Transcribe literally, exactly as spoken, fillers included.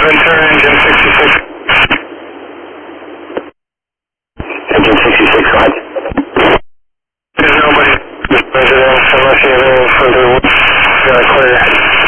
Ventura, engine sixty-six. Engine sixty-six, go ahead. There's nobody residents unless you have any further. Got to clear.